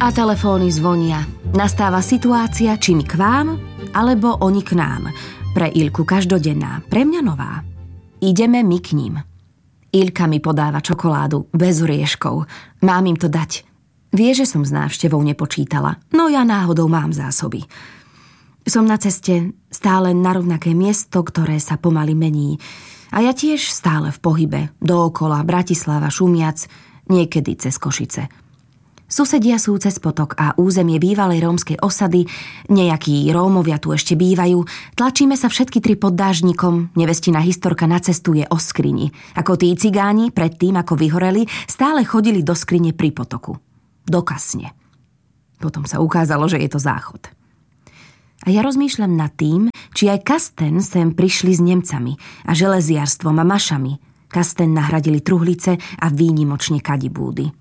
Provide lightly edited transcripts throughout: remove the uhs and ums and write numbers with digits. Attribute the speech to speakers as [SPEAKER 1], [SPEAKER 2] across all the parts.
[SPEAKER 1] A telefóny zvonia. Nastáva situácia, či my k vám, alebo oni k nám. Pre Ilku každodenná, pre mňa nová. Ideme my k ním. Ilka mi podáva čokoládu, bez orieškov. Mám im to dať. Vie, že som s návštevou nepočítala, no ja náhodou mám zásoby. Som na ceste stále na rovnaké miesto, ktoré sa pomaly mení. A ja tiež stále v pohybe, dookola, Bratislava, Šumiac, niekedy cez Košice. Susedia sú cez potok a územie bývalej rómskej osady, nejakí Rómovia tu ešte bývajú, tlačíme sa všetky tri pod dážnikom, nevestina historka nacestuje o skrini. Ako tí cigáni, predtým ako vyhoreli, stále chodili do skrine pri potoku. Do kasne. Potom sa ukázalo, že je to záchod. A ja rozmýšľam nad tým, či aj Kasten sem prišli s Nemcami a železiarstvom a mašami. Kasten nahradili truhlice a výnimočne kadibúdy.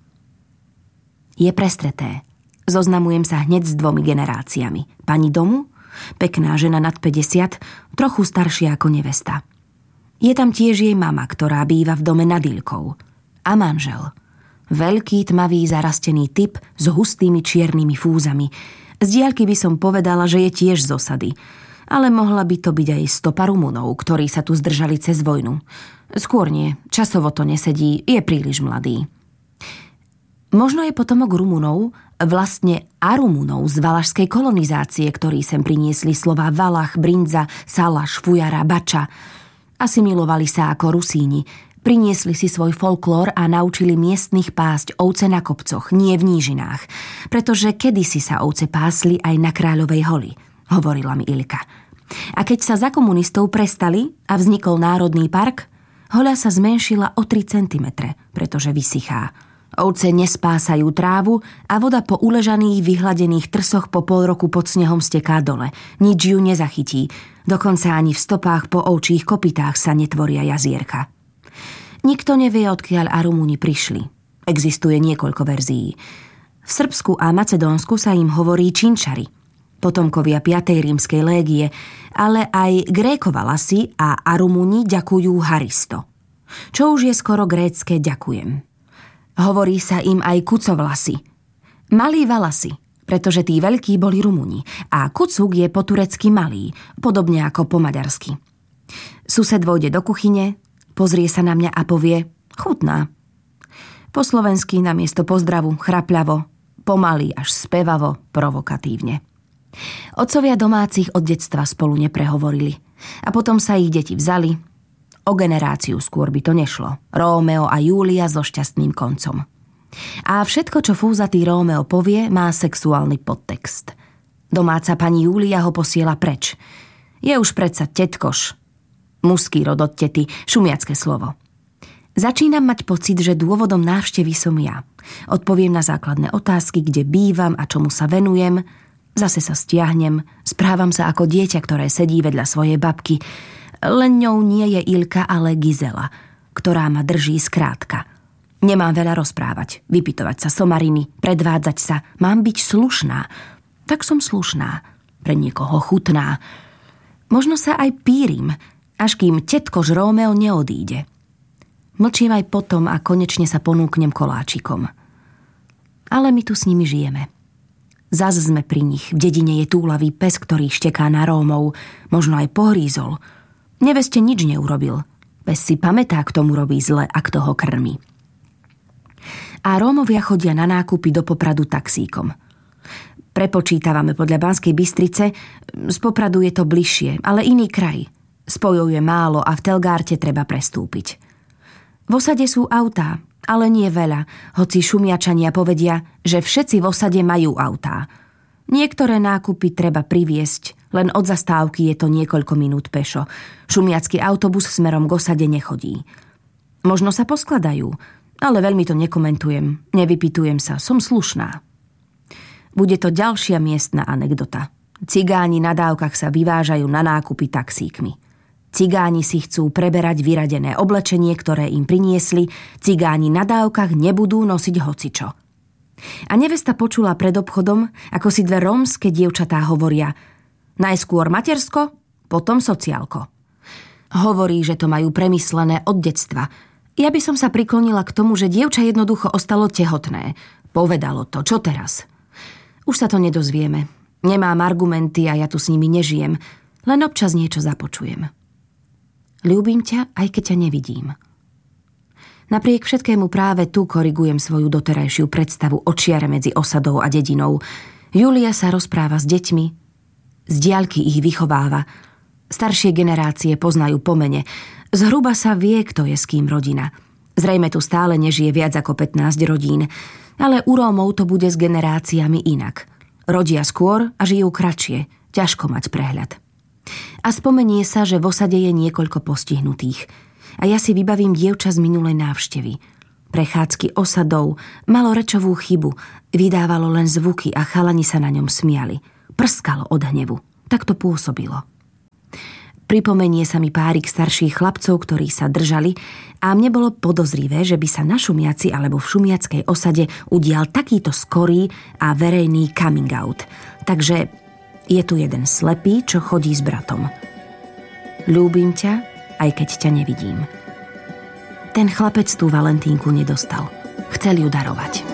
[SPEAKER 1] Je prestreté. Zoznamujem sa hneď s 2 generáciami. Pani domu, pekná žena nad 50, trochu staršia ako nevesta. Je tam tiež jej mama, ktorá býva v dome nad Ilkou. A manžel. Veľký, tmavý, zarastený typ s hustými čiernymi fúzami. Z diaľky by som povedala, že je tiež z osady. Ale mohla by to byť aj stopa Rumunov, ktorí sa tu zdržali cez vojnu. Skôr nie, časovo to nesedí, je príliš mladý. Možno je potomok Rumunov, vlastne Arumunov z valašskej kolonizácie, ktorí sem priniesli slová Valach, Brindza, Salaš, Fujara, Bača. Asimilovali sa ako Rusíni, priniesli si svoj folklór a naučili miestnych pásť ovce na kopcoch, nie v nížinách, pretože kedysi sa ovce pásli aj na Kráľovej holi, hovorila mi Ilka. A keď sa za komunistov prestali a vznikol Národný park, hoľa sa zmenšila o 3 cm, pretože vysychá. Ovce nespásajú trávu a voda po uležaných vyhladených trsoch po pol roku pod snehom steká dole. Nič ju nezachytí, dokonca ani v stopách po ovčích kopytách sa netvoria jazierka. Nikto nevie, odkiaľ Arumúni prišli. Existuje niekoľko verzií. V Srbsku a Macedónsku sa im hovorí Činčari, potomkovia 5. rímskej légie, ale aj Grékovalasy a Arumúni ďakujú Haristo, čo už je skoro grécke ďakujem. Hovorí sa im aj Kucovlasy. Malí Valasy, pretože tí veľkí boli Rumúni a Kucuk je po turecky malý, podobne ako po maďarsky. Sused vojde do kuchyne, pozrie sa na mňa a povie chutná. Po slovensky namiesto pozdravu chrapľavo, pomaly až spevavo, provokatívne. Otcovia domácich od detstva spolu neprehovorili a potom sa ich deti vzali. O generáciu skôr by to nešlo. Rómeo a Júlia so šťastným koncom. A všetko, čo fúzatý Rómeo povie, má sexuálny podtext. Domáca pani Júlia ho posiela preč. Je už predsa tetkoš. Mužský rod od tety, šumiacké slovo. Začínam mať pocit, že dôvodom návštevy som ja. Odpoviem na základné otázky, kde bývam a čomu sa venujem. Zase sa stiahnem, správam sa ako dieťa, ktoré sedí vedľa svojej babky. Len ňou nie je Ilka, ale Gizela, ktorá ma drží skrátka. Nemám veľa rozprávať, vypytovať sa somariny, predvádzať sa, mám byť slušná. Tak som slušná, pre niekoho chutná. Možno sa aj pírim, až kým tetkož Rómeo neodíde. Mlčím aj potom a konečne sa ponúknem koláčikom. Ale my tu s nimi žijeme. Zas sme pri nich, v dedine je túlavý pes, ktorý šteká na Rómov, možno aj pohrízol. Neveste nič neurobil. Pes si pamätá, kto mu robí zle a kto ho krmi. A Rómovia chodia na nákupy do Popradu taxíkom. Prepočítavame podľa Banskej Bystrice, z Popradu je to bližšie, ale iný kraj. Spojov je málo a v Telgárte treba prestúpiť. V osade sú autá, ale nie veľa, hoci Šumiačania povedia, že všetci v osade majú autá. Niektoré nákupy treba priviesť, len od zastávky je to niekoľko minút pešo. Šumiacky autobus smerom k osade nechodí. Možno sa poskladajú, ale veľmi to nekomentujem, nevypytujem sa, som slušná. Bude to ďalšia miestna anekdota. Cigáni na dávkach sa vyvážajú na nákupy taxíkmi. Cigáni si chcú preberať vyradené oblečenie, ktoré im priniesli, cigáni na dávkach nebudú nosiť hocičo. A nevesta počula pred obchodom, ako si 2 rómske dievčatá hovoria najskôr matersko, potom sociálko. Hovorí, že to majú premyslené od detstva. Ja by som sa priklonila k tomu, že dievča jednoducho ostalo tehotné. Povedalo to, čo teraz? Už sa to nedozvieme. Nemám argumenty a ja tu s nimi nežijem. Len občas niečo započujem. Ľúbim ťa, aj keď ťa nevidím. Napriek všetkému práve tu korigujem svoju doterajšiu predstavu o čiare medzi osadou a dedinou. Julia sa rozpráva s deťmi, z diaľky ich vychováva. Staršie generácie poznajú po mene. Zhruba sa vie, kto je s kým rodina. Zrejme tu stále nežije viac ako 15 rodín, ale u Rómov to bude s generáciami inak. Rodia skôr a žijú kratšie, ťažko mať prehľad. A spomenie sa, že v osade je niekoľko postihnutých. A ja si vybavím dievča z minulej návštevy. Prechádzky osadou, malo rečovú chybu, vydávalo len zvuky a chalani sa na ňom smiali. Prskalo od hnevu. Tak to pôsobilo. Pripomenie sa mi párik starších chlapcov, ktorí sa držali a mne bolo podozrivé, že by sa na Šumiaci alebo v šumiackej osade udial takýto skorý a verejný coming out. Takže je tu jeden slepý, čo chodí s bratom. Ľúbim ťa, aj keď ťa nevidím. Ten chlapec tú Valentínku nedostal. Chcel ju darovať.